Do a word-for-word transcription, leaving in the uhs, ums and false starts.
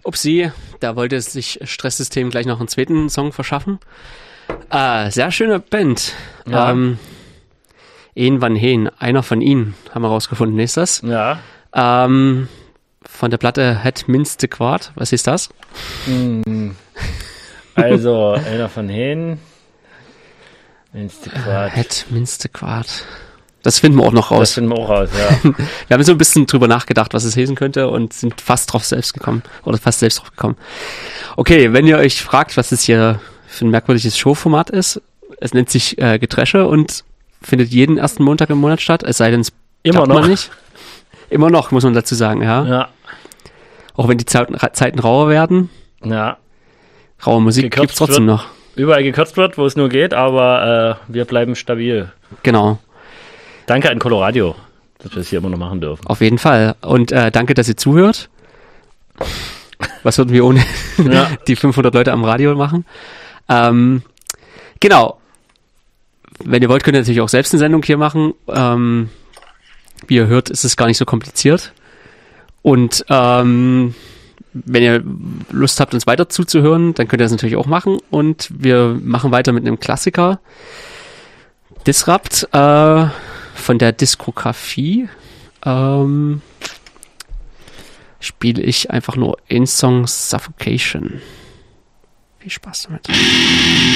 Upsi, da wollte sich Stresssystem gleich noch einen zweiten Song verschaffen. Äh, sehr schöne Band. Ja. Ähm, Een van Heen, einer von ihnen, haben wir rausgefunden, ist das. Ja. Ähm, von der Platte Het Minste Kwaad. Was ist das? Hm. Also, einer von Heen. Minste Kwaad. Äh, Het Minste Kwaad. Das finden wir auch noch raus. Das finden wir auch raus, ja. Wir haben so ein bisschen drüber nachgedacht, was es heißen könnte und sind fast drauf selbst gekommen. Oder fast selbst drauf gekommen. Okay, wenn ihr euch fragt, was das hier für ein merkwürdiges Showformat ist, es nennt sich äh, Geträsche und findet jeden ersten Montag im Monat statt, es sei denn, es Immer klappt noch. mal nicht. Immer noch, muss man dazu sagen, ja. Ja. Auch wenn die Zeiten, Zeiten rauer werden, Ja. raue Musik Gekürzt gibt's trotzdem wird. noch. Überall gekürzt wird, wo es nur geht, aber äh, wir bleiben stabil. Genau, Danke an Coloradio, dass wir es hier immer noch machen dürfen. auf jeden Fall. Und äh, danke, dass ihr zuhört. Was würden wir ohne Ja. die fünfhundert Leute am Radio machen? Ähm, genau. Wenn ihr wollt, könnt ihr natürlich auch selbst eine Sendung hier machen. Ähm, wie ihr hört, ist es gar nicht so kompliziert. Und ähm, wenn ihr Lust habt, uns weiter zuzuhören, dann könnt ihr das natürlich auch machen. Und wir machen weiter mit einem Klassiker. Disrupt äh, von der Diskografie. Ähm, spiele ich einfach nur einen Song, Suffocation. Viel Spaß damit.